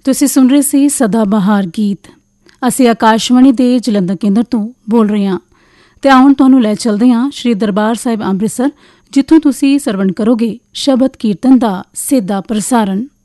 ਤੁਸੀਂ ਸੁਣ ਰਹੇ ਸੀ ਸਦਾ ਬਹਾਰ ਗੀਤ। ਅਸੀਂ ਆਕਾਸ਼ਵਾਣੀ ਦੇ ਜਲੰਧਰ ਕੇਂਦਰ ਤੋਂ ਬੋਲ ਰਹੇ ਹਾਂ ਤੇ ਹੁਣ ਤੁਹਾਨੂੰ ਲੈ ਚਲਦੇ ਹਾਂ ਸ਼੍ਰੀ ਦਰਬਾਰ ਸਾਹਿਬ ਅੰਮ੍ਰਿਤਸਰ, ਜਿੱਥੋਂ ਤੁਸੀਂ ਸਰਵਣ ਕਰੋਗੇ ਸ਼ਬਦ ਕੀਰਤਨ ਦਾ ਸਿੱਧਾ ਪ੍ਰਸਾਰਣ।